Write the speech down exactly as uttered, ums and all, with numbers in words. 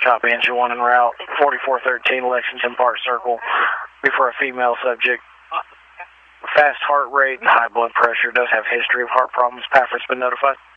Copy, engine one en route, forty-four thirteen Lexington Park Circle. Before a female subject. Fast heart rate, high blood pressure, does have history of heart problems. Pafford's been notified.